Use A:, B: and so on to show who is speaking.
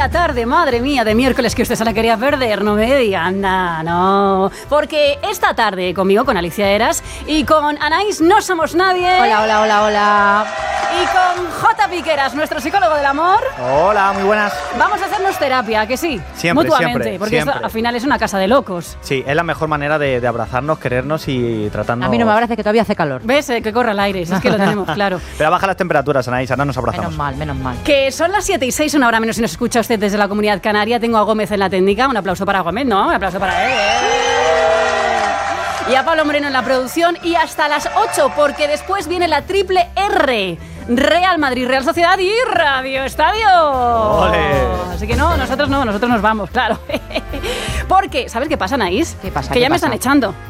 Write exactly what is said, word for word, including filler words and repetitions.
A: media tarde, madre mía, de miércoles, que usted se la quería perder, no me digan nada, no. Porque esta tarde conmigo, con Alicia Eras y con Anaís No Somos Nadie.
B: Hola, hola, hola, hola.
A: Y con J. Piqueras, nuestro psicólogo del amor.
C: Hola, muy buenas.
A: Vamos a hacernos terapia, que sí.
C: Siempre,
A: mutuamente,
C: siempre,
A: porque
C: siempre.
A: Esto, al final es una casa de locos.
C: Sí, es la mejor manera de, de abrazarnos, querernos y tratarnos.
B: A mí no me abrace, que todavía hace calor.
A: ¿Ves? Eh, que corre el aire, si es que lo tenemos claro.
C: Pero baja las temperaturas, Anaís, ahora nos abrazamos.
B: Menos mal, menos mal.
A: Que son las siete y seis, una hora menos si nos escucha usted desde la Comunidad Canaria. Tengo a Gómez en la técnica. Un aplauso para Gómez, ¿no? Un aplauso para él. Y a Pablo Moreno en la producción. Y hasta las ocho, porque después viene la triple R. Real Madrid, Real Sociedad y Radio Estadio.
C: ¡Ole!
A: Así que no, nosotros no, nosotros nos vamos, claro. Porque, ¿sabes qué pasa, Anaís?
B: ¿Qué pasa?
A: Que
B: ¿Qué
A: ya me
B: pasa?
A: están echando.